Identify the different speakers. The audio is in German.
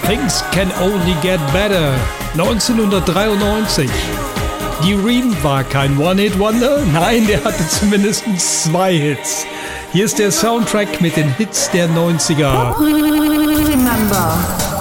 Speaker 1: Things Can Only Get Better, 1993. Die Ream war kein One-Hit-Wonder, nein, der hatte zumindest 2 Hits. Hier ist der Soundtrack mit den Hits der 90er.
Speaker 2: Remember.